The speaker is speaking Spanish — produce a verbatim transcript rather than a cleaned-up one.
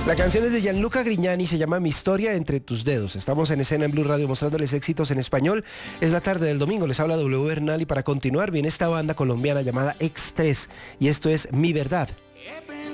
La canción es de Gianluca Grignani, se llama Mi historia entre tus dedos. Estamos en escena en Blue Radio mostrándoles éxitos en español. Es la tarde del domingo, les habla W Bernal y para continuar viene esta banda colombiana llamada X tres y esto es Mi Verdad. He